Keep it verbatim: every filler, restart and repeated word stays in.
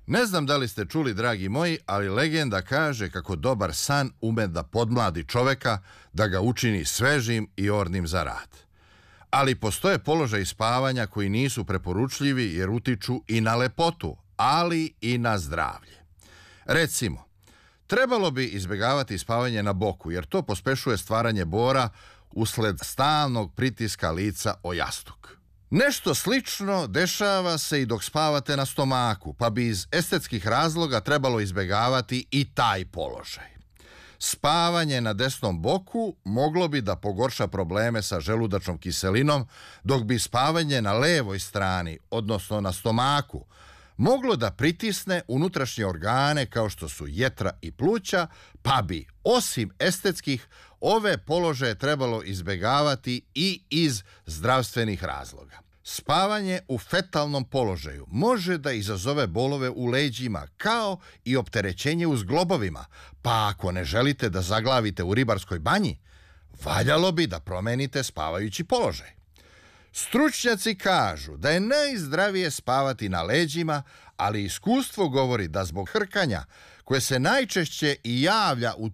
Ne znam da li ste čuli, dragi moji, ali legenda kaže kako dobar san ume da podmladi čoveka, da ga učini svežim i ornim za rad. Ali postoje položaji spavanja koji nisu preporučljivi jer utiču i na lepotu, ali i na zdravlje. Recimo, trebalo bi izbjegavati spavanje na boku jer to pospešuje stvaranje bora usled stalnog pritiska lica o jastuk. Nešto slično dešava se i dok spavate na stomaku, pa bi iz estetskih razloga trebalo izbjegavati i taj položaj. Spavanje na desnom boku moglo bi da pogorša probleme sa želudačnom kiselinom, dok bi spavanje na levoj strani, odnosno na stomaku, moglo da pritisne unutrašnje organe kao što su jetra i pluća, pa bi, osim estetskih, ove položaje trebalo izbjegavati i iz zdravstvenih razloga. Spavanje u fetalnom položaju može da izazove bolove u leđima, kao i opterećenje u zglobovima, pa ako ne želite da zaglavite u ribarskoj banji, valjalo bi da promenite spavajući položaj. Stručnjaci kažu da je najzdravije spavati na leđima, ali iskustvo govori da zbog hrkanja, koje se najčešće i javlja u